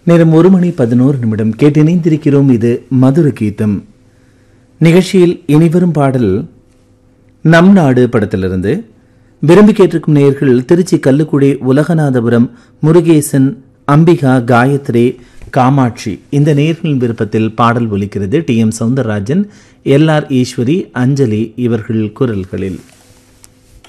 நேரம் 1:11 கேட்டிணைந்திருக்கிறோம். இது மதுர கீதம் நிகழ்ச்சியில் இனிவரும் பாடல் நம் நாடு படத்திலிருந்து. விரும்பி கேட்டிருக்கும் நேயர்கள் திருச்சி கல்லுக்குடி உலகநாதபுரம் முருகேசன், அம்பிகா, காயத்ரி, காமாட்சி. இந்த நேயர்களின் விருப்பத்தில் பாடல் ஒலிக்கிறது. டி.எம். சௌந்தரராஜன், எல்.ஆர். ஈஸ்வரி, அஞ்சலி இவர்கள் குரல்களில்.